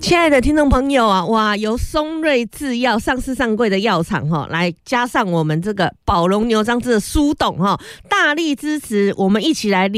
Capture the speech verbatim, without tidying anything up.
亲爱的听众朋友啊，哇，由松瑞制药上市上柜的药厂哈，来加上我们这个宝龙牛樟芝的苏董哈，大力支持，我们一起来